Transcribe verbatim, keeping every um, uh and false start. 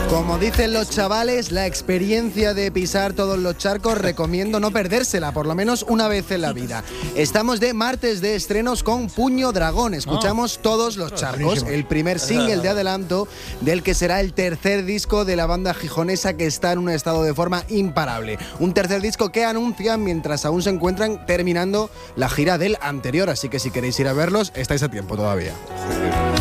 Como dicen los chavales, la experiencia de pisar todos los charcos recomiendo no perdérsela, por lo menos una vez en la vida. Estamos de martes de estrenos con Puño Dragón. Escuchamos Todos los charcos, el primer single de adelanto del que será el tercer disco de la banda gijonesa, que está en un estado de forma imparable. Un tercer disco que anuncian mientras aún se encuentran terminando la gira del anterior, así que si queréis ir a verlos, estáis a tiempo todavía.